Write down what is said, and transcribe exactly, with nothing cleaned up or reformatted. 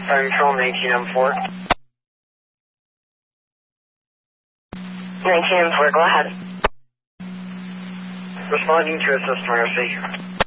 Fire Control nineteen M four. nineteen M four, go ahead. Responding to assist emergency.